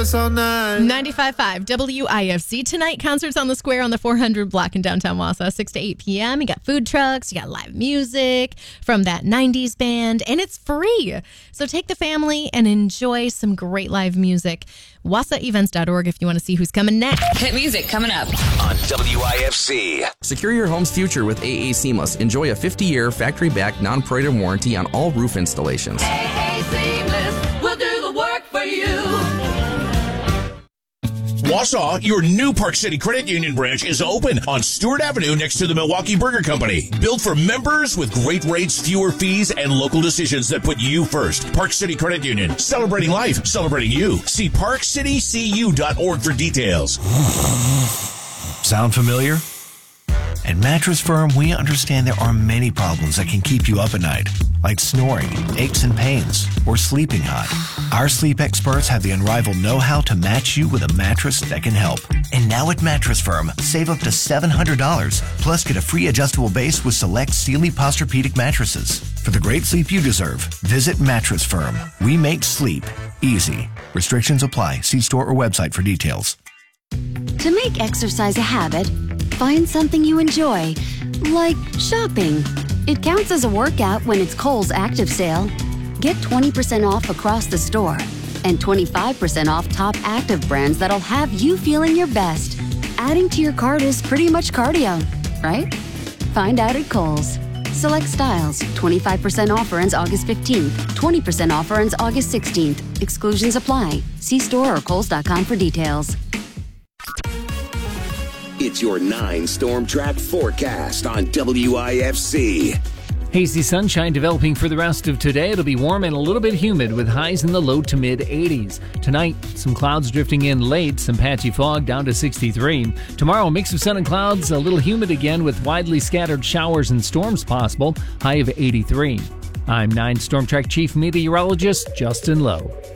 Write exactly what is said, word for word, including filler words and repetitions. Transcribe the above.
dance all night. ninety-five point five W I F C. Tonight, concerts on the square on the four hundred block in downtown Wausau, six to eight p.m. You got food trucks, you got live music from that nineties band, and it's free. So take the family and enjoy some great live music. Wausau events dot org if you want to see who's coming next. Hit music coming up on W I F C. Secure your home's future with A A Seamless. Enjoy a fifty-year factory-backed, non-parade warranty on all roof installations. A A Seamless will do the work for you. Wausau, your new Park City Credit Union branch is open on Stewart Avenue next to the Milwaukee Burger Company. Built for members with great rates, fewer fees, and local decisions that put you first. Park City Credit Union, celebrating life, celebrating you. See park city c u dot org for details. Sound familiar? At Mattress Firm, we understand there are many problems that can keep you up at night, like snoring, aches and pains, or sleeping hot. Our sleep experts have the unrivaled know-how to match you with a mattress that can help. And now at Mattress Firm, save up to seven hundred dollars, plus get a free adjustable base with select Sealy Posturepedic mattresses. For the great sleep you deserve, visit Mattress Firm. We make sleep easy. Restrictions apply. See store or website for details. To make exercise a habit, find something you enjoy, like shopping. It counts as a workout when it's Kohl's Active Sale. Get twenty percent off across the store and twenty-five percent off top active brands that'll have you feeling your best. Adding to your cart is pretty much cardio, right? Find out at Kohl's. Select styles. twenty-five percent offer ends August fifteenth. twenty percent offer ends August sixteenth. Exclusions apply. See store or kohls dot com for details. It's your nine Storm Track forecast on W I F C. Hazy sunshine developing for the rest of today. It'll be warm and a little bit humid with highs in the low to mid eighties. Tonight, some clouds drifting in late, some patchy fog down to sixty-three. Tomorrow, a mix of sun and clouds, a little humid again with widely scattered showers and storms possible, high of eighty-three. I'm nine Storm Track Chief Meteorologist Justin Lowe.